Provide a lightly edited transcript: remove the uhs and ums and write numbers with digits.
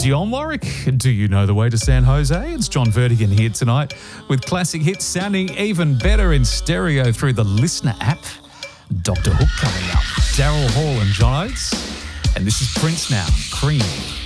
John Warwick, do you know the way to San Jose? It's John Vertigan here tonight with classic hits sounding even better in stereo through the Listener app. Dr. Hook coming up, Daryl Hall and John Oates. And this is Prince now, Cream.